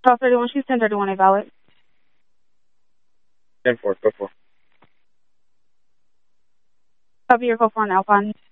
1231, she's 1031A valid. 10-4, go for. Copy your call for an Alpine.